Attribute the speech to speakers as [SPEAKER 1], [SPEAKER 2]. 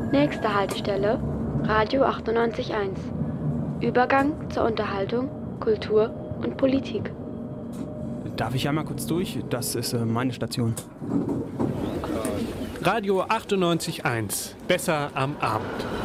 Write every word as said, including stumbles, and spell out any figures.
[SPEAKER 1] Nächste Haltestelle, Radio achtundneunzig Komma eins. Übergang zur Unterhaltung, Kultur und Politik.
[SPEAKER 2] Darf ich einmal kurz durch? Das ist äh, meine Station.
[SPEAKER 3] Radio achtundneunzig Komma eins. Besser am Abend.